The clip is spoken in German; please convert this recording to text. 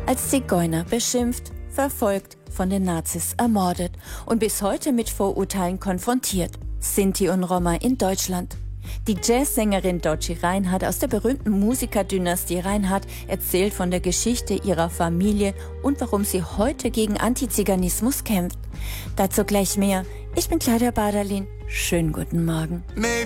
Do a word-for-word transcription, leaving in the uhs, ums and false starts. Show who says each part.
Speaker 1: als Zigeuner beschimpft, verfolgt, von den Nazis ermordet und bis heute mit Vorurteilen konfrontiert. Sinti und Roma in Deutschland. Die Jazzsängerin Dotchi Reinhardt aus der berühmten Musikerdynastie Reinhardt erzählt von der Geschichte ihrer Familie und warum sie heute gegen Antiziganismus kämpft. Dazu gleich mehr. Ich bin Claudia Baderlin. Schönen guten Morgen.
Speaker 2: Maybe